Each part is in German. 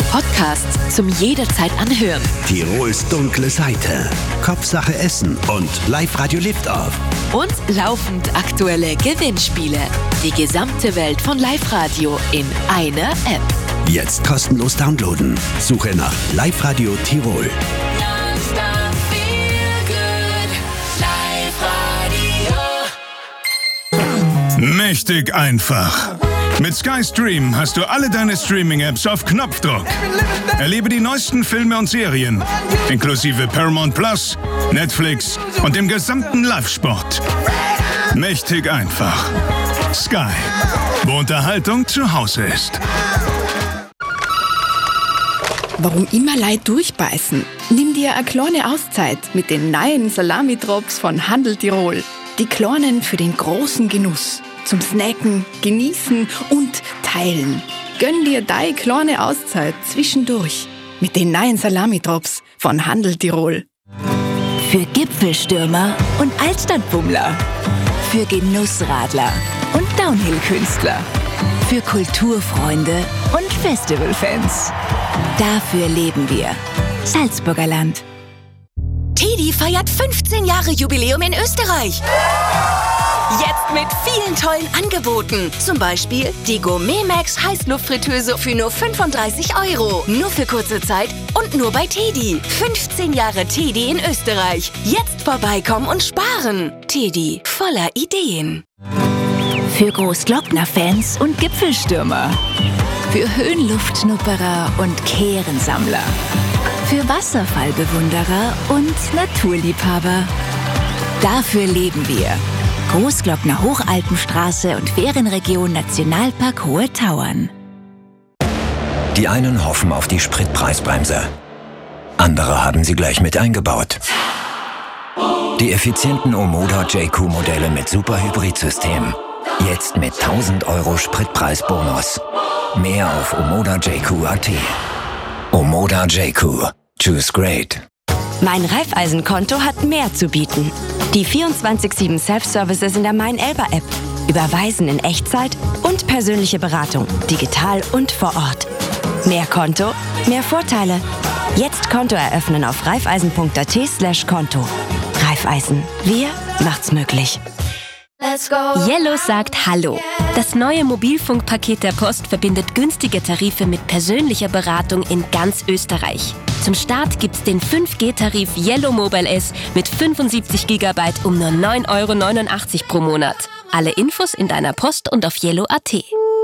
Podcasts zum jederzeit anhören. Tirols dunkle Seite, Kopfsache Essen und Live-Radio Liftoff. Und laufend aktuelle Gewinnspiele. Die gesamte Welt von Live-Radio in einer App. Jetzt kostenlos downloaden. Suche nach Live-Radio Tirol. Mächtig einfach. Mit Sky Stream hast du alle deine Streaming-Apps auf Knopfdruck. Erlebe die neuesten Filme und Serien, inklusive Paramount Plus, Netflix und dem gesamten Live-Sport. Mächtig einfach. Sky, wo Unterhaltung zu Hause ist. Warum immer Leute durchbeißen? Nimm dir eine kleine Auszeit mit den neuen Salami-Drops von Handel Tirol. Die kleinen für den großen Genuss. Zum Snacken, Genießen und Teilen. Gönn dir deine kleine Auszeit zwischendurch mit den neuen Salami-Drops von Handel Tirol. Für Gipfelstürmer und Altstadtbummler. Für Genussradler und Downhill-Künstler. Für Kulturfreunde und Festivalfans. Dafür leben wir. Salzburger Land. TEDi feiert 15 Jahre Jubiläum in Österreich. Jetzt mit vielen tollen Angeboten. Zum Beispiel die Gourmet Max Heißluftfritteuse für nur 35 €. Nur für kurze Zeit und nur bei TEDi. 15 Jahre TEDi in Österreich. Jetzt vorbeikommen und sparen. TEDi, voller Ideen. Für Großglockner-Fans und Gipfelstürmer. Für Höhenluftschnupperer und Kehrensammler. Für Wasserfallbewunderer und Naturliebhaber. Dafür leben wir. Großglockner Hochalpenstraße und Ferienregion Nationalpark Hohe Tauern. Die einen hoffen auf die Spritpreisbremse. Andere haben sie gleich mit eingebaut. Die effizienten Omoda JQ-Modelle mit Superhybridsystem. Jetzt mit 1000 € Spritpreisbonus. Mehr auf omodajq.at. Omoda JQ. Choose great. Mein Raiffeisen-Konto hat mehr zu bieten. Die 24/7 Self-Services in der Mein-Elba-App. Überweisen in Echtzeit und persönliche Beratung, digital und vor Ort. Mehr Konto, mehr Vorteile. Jetzt Konto eröffnen auf raiffeisen.at/Konto. Raiffeisen. Wir macht's möglich. Yellow sagt Hallo. Das neue Mobilfunkpaket der Post verbindet günstige Tarife mit persönlicher Beratung in ganz Österreich. Zum Start gibt's den 5G-Tarif Yellow Mobile S mit 75 GB um nur 9,89 € pro Monat. Alle Infos in deiner Post und auf yellow.at.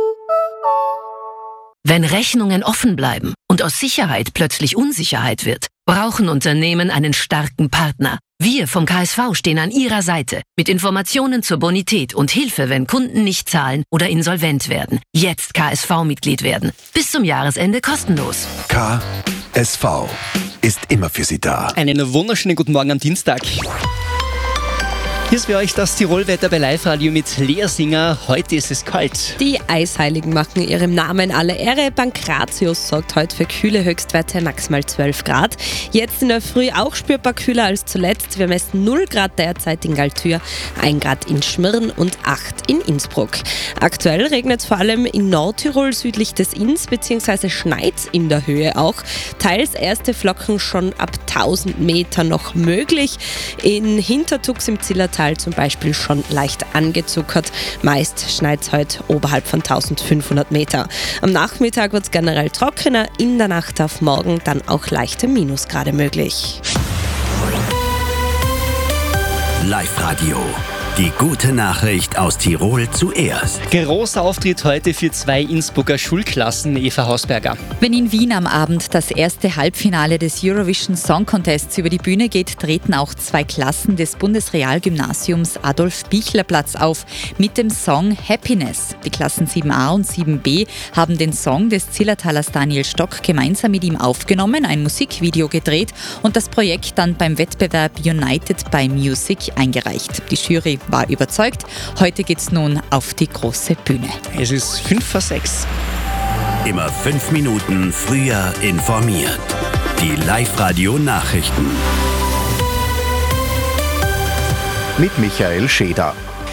Wenn Rechnungen offen bleiben und aus Sicherheit plötzlich Unsicherheit wird, brauchen Unternehmen einen starken Partner. Wir vom KSV stehen an Ihrer Seite mit Informationen zur Bonität und Hilfe, wenn Kunden nicht zahlen oder insolvent werden. Jetzt KSV-Mitglied werden. Bis zum Jahresende kostenlos. KSV ist immer für Sie da. Einen wunderschönen guten Morgen am Dienstag. Hier ist für euch das Tirolwetter bei Live-Radio mit Lea Singer. Heute ist es kalt. Die Eisheiligen machen ihrem Namen alle Ehre. Pankratius sorgt heute für kühle Höchstwerte, maximal 12 Grad. Jetzt in der Früh auch spürbar kühler als zuletzt. Wir messen 0 Grad derzeit in Galtür, 1 Grad in Schmirn und 8 in Innsbruck. Aktuell regnet es vor allem in Nordtirol südlich des Inns, beziehungsweise schneit in der Höhe auch. Teils erste Flocken schon ab 1000 Meter noch möglich. In Hintertux im Zillertal zum Beispiel schon leicht angezuckert. Meist schneit es heute oberhalb von 1500 Meter. Am Nachmittag wird es generell trockener, in der Nacht auf morgen dann auch leichte Minusgrade möglich. Live-Radio. Die gute Nachricht aus Tirol zuerst. Großer Auftritt heute für 2 Innsbrucker Schulklassen, Eva Hausberger. Wenn in Wien am Abend das erste Halbfinale des Eurovision Song Contests über die Bühne geht, treten auch 2 Klassen des Bundesrealgymnasiums Adolf-Bichler-Platz auf mit dem Song Happiness. Die Klassen 7a und 7b haben den Song des Zillertalers Daniel Stock gemeinsam mit ihm aufgenommen, ein Musikvideo gedreht und das Projekt dann beim Wettbewerb United by Music eingereicht. Die Jury war überzeugt. Heute geht's nun auf die große Bühne. Es ist 5:06. Immer 5 Minuten früher informiert. Die Live-Radio-Nachrichten. Mit Michael Scheder.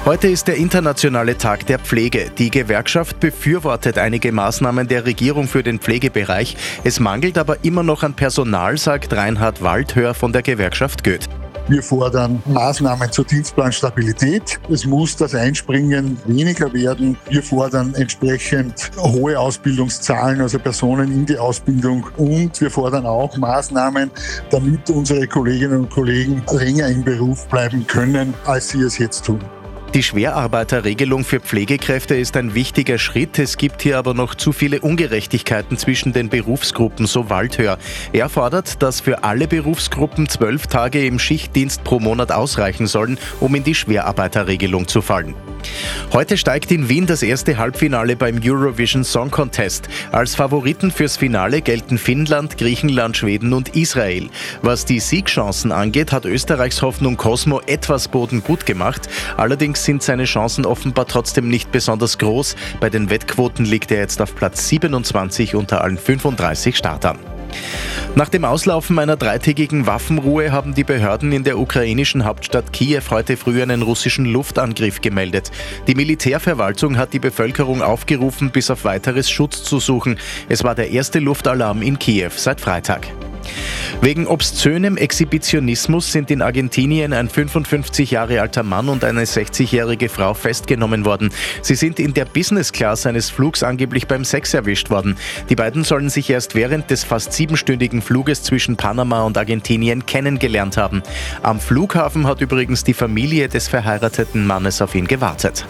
Heute ist der internationale Tag der Pflege. Die Gewerkschaft befürwortet einige Maßnahmen der Regierung für den Pflegebereich. Es mangelt aber immer noch an Personal, sagt Reinhard Waldhör von der Gewerkschaft Goeth. Wir fordern Maßnahmen zur Dienstplanstabilität. Es muss das Einspringen weniger werden. Wir fordern entsprechend hohe Ausbildungszahlen, also Personen in die Ausbildung. Und wir fordern auch Maßnahmen, damit unsere Kolleginnen und Kollegen länger im Beruf bleiben können, als sie es jetzt tun. Die Schwerarbeiterregelung für Pflegekräfte ist ein wichtiger Schritt. Es gibt hier aber noch zu viele Ungerechtigkeiten zwischen den Berufsgruppen, so Waldhör. Er fordert, dass für alle Berufsgruppen 12 Tage im Schichtdienst pro Monat ausreichen sollen, um in die Schwerarbeiterregelung zu fallen. Heute steigt in Wien das erste Halbfinale beim Eurovision Song Contest. Als Favoriten fürs Finale gelten Finnland, Griechenland, Schweden und Israel. Was die Siegchancen angeht, hat Österreichs Hoffnung Cosmo etwas Boden gut gemacht. Allerdings sind seine Chancen offenbar trotzdem nicht besonders groß. Bei den Wettquoten liegt er jetzt auf Platz 27 unter allen 35 Startern. Nach dem Auslaufen einer 3-tägigen Waffenruhe haben die Behörden in der ukrainischen Hauptstadt Kiew heute früh einen russischen Luftangriff gemeldet. Die Militärverwaltung hat die Bevölkerung aufgerufen, bis auf weiteres Schutz zu suchen. Es war der erste Luftalarm in Kiew seit Freitag. Wegen obszönem Exhibitionismus sind in Argentinien ein 55 Jahre alter Mann und eine 60-jährige Frau festgenommen worden. Sie sind in der Business Class eines Flugs angeblich beim Sex erwischt worden. Die beiden sollen sich erst während des fast 7-stündigen Fluges zwischen Panama und Argentinien kennengelernt haben. Am Flughafen hat übrigens die Familie des verheirateten Mannes auf ihn gewartet.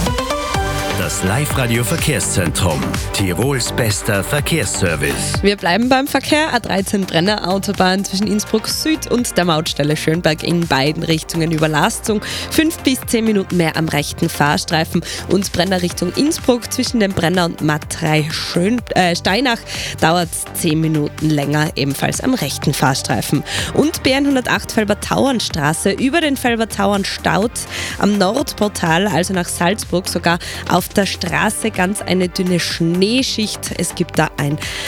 Das Live-Radio-Verkehrszentrum. Tirols bester Verkehrsservice. Wir bleiben beim Verkehr. A13 Brenner Autobahn zwischen Innsbruck Süd und der Mautstelle Schönberg in beiden Richtungen Überlastung. 5 bis 10 Minuten mehr am rechten Fahrstreifen. Und Brenner Richtung Innsbruck zwischen dem Brenner und Matrei Steinach dauert 10 Minuten länger, ebenfalls am rechten Fahrstreifen. Und BN108 Felbertauernstraße über den Felbertauern staut am Nordportal, also nach Salzburg, sogar auf der Straße ganz eine dünne Schneeschicht. Es gibt da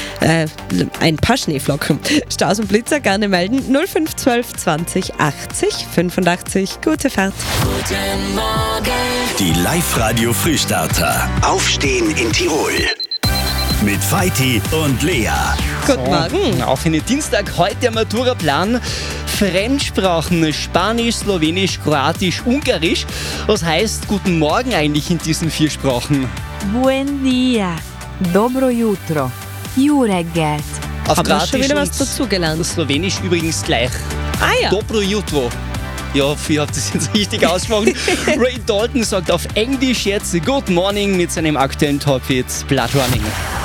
ein paar Schneeflocken. Staus und Blitzer gerne melden. 0512 20 80 85. Gute Fahrt. Guten Morgen. Die Live-Radio Frühstarter. Aufstehen in Tirol. Mit Feiti und Lea. Guten Morgen. Auf in den Dienstag, heute am Matura-Plan. Fremdsprachen, Spanisch, Slowenisch, Kroatisch, Ungarisch. Was heißt Guten Morgen eigentlich in diesen 4 Sprachen? Buen dia, dobro jutro, jó reggelt. Auf Haben wir schon wieder was dazugelernt? Slowenisch übrigens gleich. Ah ja. Dobro jutro. Ja, ihr habt das jetzt richtig ausgesprochen. Ray Dalton sagt auf Englisch jetzt Good Morning mit seinem aktuellen Top-Hit Blood Running.